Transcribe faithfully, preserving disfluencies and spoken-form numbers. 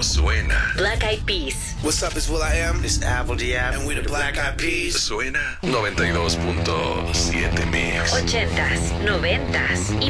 suena. Black Eyed Peas. What's up, it's Will I Am. It's Apple Diab. And we the Black Eyed Peas. Suena noventa y dos punto siete Mix. Ochentas, noventas y